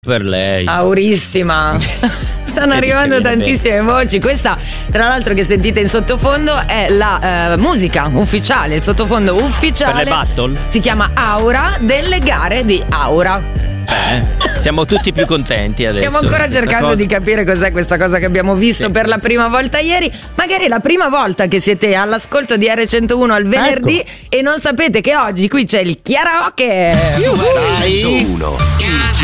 per lei. Aurissima. Stanno arrivando tantissime voci. Questa, tra l'altro, che sentite in sottofondo è la musica ufficiale, il sottofondo ufficiale. Per le battle? Si chiama Aura, delle gare di Aura. Siamo tutti più contenti adesso. Stiamo ancora cercando di capire cos'è questa cosa che abbiamo visto per la prima volta ieri. Magari è la prima volta che siete all'ascolto di R101 al venerdì e non sapete che oggi qui c'è il karaoke. Su R101